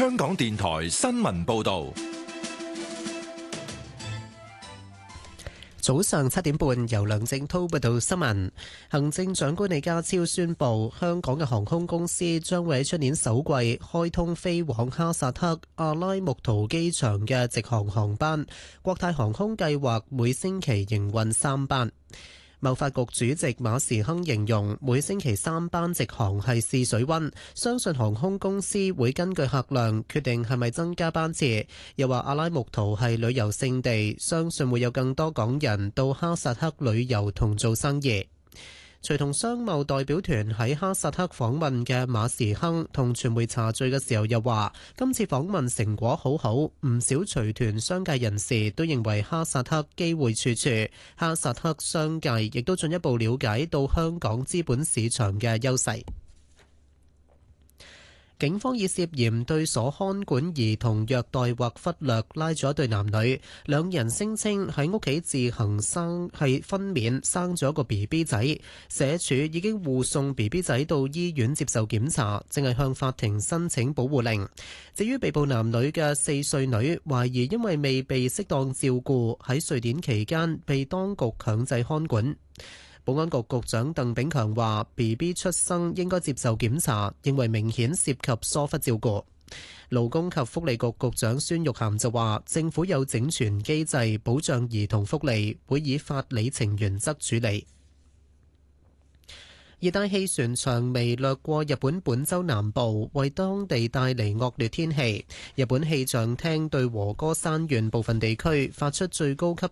香港電台新聞報道。 早上7點半，由梁正滔報道新聞。行政長官李家超宣布，香港嘅航空公司將會喺出年首季開通飛往哈薩克阿拉木圖機場嘅直航航班。國泰航空計劃每星期營運3班。貿發局主席馬時亨形容每星期3班直航係試水溫，相信航空公司會根據客量決定係咪增加班次。又話阿拉木圖係旅遊勝地，相信會有更多港人到哈薩克旅遊同做生意。隨同商貿代表團喺哈薩克訪問嘅馬時亨同傳媒茶敘嘅時候又話，今次訪問成果好好，唔少隨團商界人士都認為哈薩克機會處處，哈薩克商界亦都進一步了解到香港資本市場嘅優勢。警方以涉嫌對所看管兒童虐待或忽略拉咗一對男女，兩人聲稱喺屋企自行分娩生咗個 BB 仔，社署已經護送 BB 仔到醫院接受檢查，正係向法庭申請保護令。至於被捕男女嘅4歲女，懷疑因為未被適當照顧，喺瑞典期間被當局強制看管。保安局局長鄧炳強話 BB 出生應該接受檢查，認為明顯涉及疏忽照顧。勞工及福利局局長孫玉菡就話政府有整全機制保障兒童福利，會以法理情原則處理。熱帶氣旋長微掠過日本本州南部，為當地帶嚟惡劣天氣。日本氣象廳對和歌山縣部分地區發出最高級